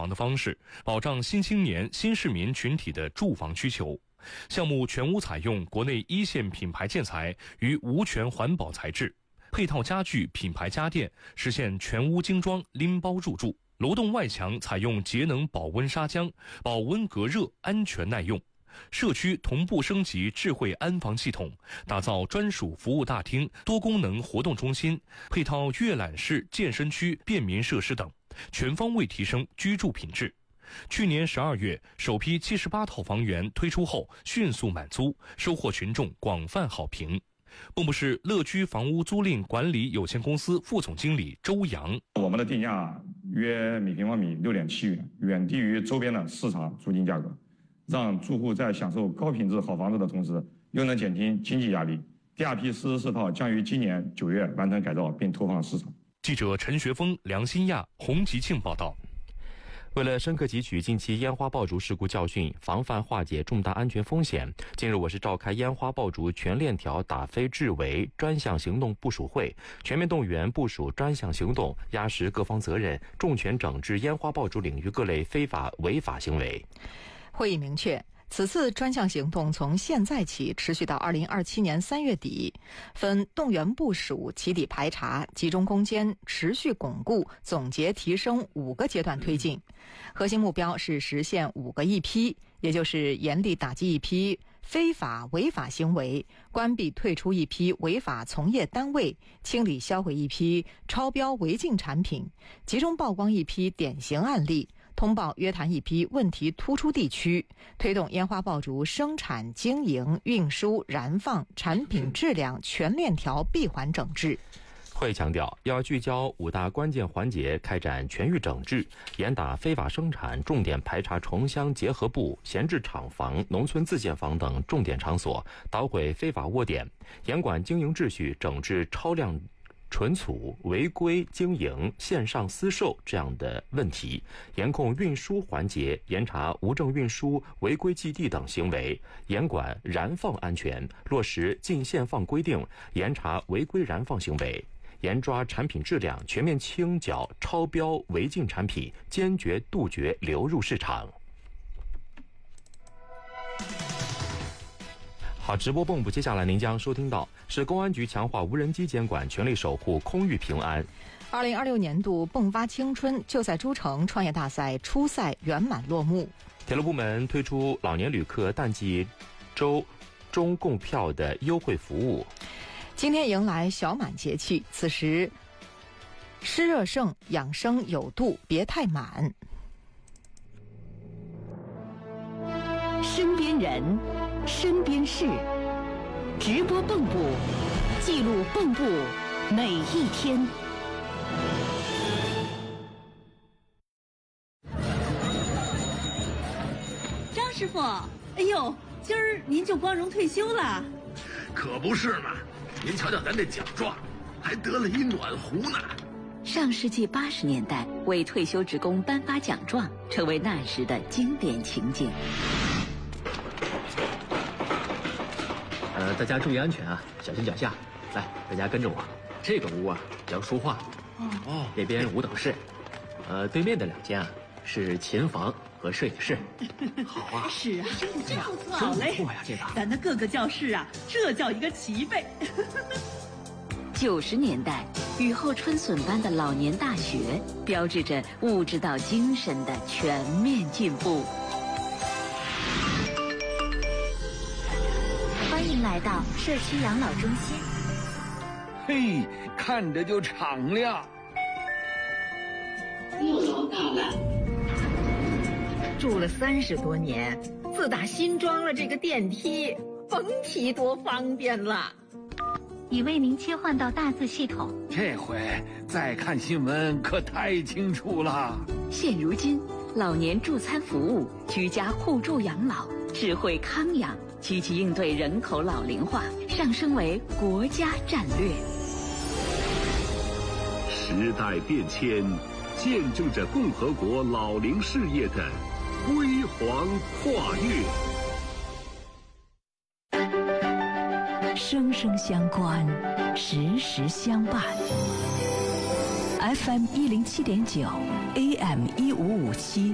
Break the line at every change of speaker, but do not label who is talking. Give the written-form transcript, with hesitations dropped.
房的方式，保障新青年、新市民群体的住房需求。项目全屋采用国内一线品牌建材与无醛环保材质，配套家具品牌家电实现全屋精装拎包入住。楼栋外墙采用节能保温砂浆，保温隔热，安全耐用。社区同步升级智慧安防系统，打造专属服务大厅、多功能活动中心，配套阅览室、健身区、便民设施等，全方位提升居住品质。去年12月，首批78套房源推出后迅速满租，收获群众广泛好评。蚌埠市乐居房屋租赁管理有限公司副总经理周阳：
我们的定价约每平方米6.7元，远低于周边的市场租金价格，让住户在享受高品质好房子的同时，又能减轻经济压力。第二批44套将于今年9月完成改造并投放市场。
记者陈学峰、梁新亚、洪吉庆报道。
为了深刻汲取近期烟花爆竹事故教训，防范化解重大安全风险，近日我市召开烟花爆竹全链条打非治围专项行动部署会，全面动员部署专项行动，压实各方责任，重拳整治烟花爆竹领域各类非法违法行为。
会议明确，此次专项行动从现在起持续到2027年3月底，分动员部署、起底排查、集中攻坚、持续巩固、总结提升5个阶段推进。核心目标是实现5个一批，也就是严厉打击一批非法违法行为，关闭退出一批违法从业单位，清理销毁一批超标违禁产品，集中曝光一批典型案例，通报约谈一批问题突出地区，推动烟花爆竹生产、经营、运输、燃放、产品质量全链条闭环整治。
会强调，要聚焦5大关键环节开展全域整治，严打非法生产，重点排查城乡结合部、闲置厂房、农村自建房等重点场所，捣毁非法窝点，严管经营秩序，整治超量存储、违规经营、线上私售这样的问题，严控运输环节，严查无证运输、违规寄递等行为，严管燃放安全，落实禁限放规定，严查违规燃放行为，严抓产品质量，全面清剿超标违禁产品，坚决杜绝流入市场。好，直播蚌埠，接下来您将收听到是公安局强化无人机监管，全力守护空域平安。
2026年度迸发青春就在诸城创业大赛初赛圆满落幕。
铁路部门推出老年旅客淡季周中购票的优惠服务。
今天迎来小满节气，此时湿热盛，养生有度，别太满。
身边人，身边事，直播蚌埠，记录蚌埠每一天。
张师傅，哎呦，今儿您就光荣退休了？
可不是嘛！您瞧瞧咱这奖状，还得了一暖壶呢。
上世纪80年代，为退休职工颁发奖状，成为那时的经典情景。
大家注意安全啊，小心脚下。来，大家跟着我。这个屋啊叫书画，那边5等室，对面的2间啊是琴房和摄影室。好啊，
是啊，真不错，好嘞，
不错呀，这个
咱的各个教室啊，这叫一个齐备。
90年代，雨后春笋般的老年大学，标志着物质到精神的全面进步。
欢迎来到社区养老中心。
嘿，看着就敞亮。
6楼到了。
住了30多年，自打新装了这个电梯，甭提多方便了。
已为您切换到大字系统，
这回再看新闻可太清楚了。
现如今，老年助餐服务、居家互助养老、智慧康养，积极应对人口老龄化，上升为国家战略。
时代变迁，见证着共和国老龄事业的辉煌跨越。
生生相关，时时相伴。FM107.9 AM1557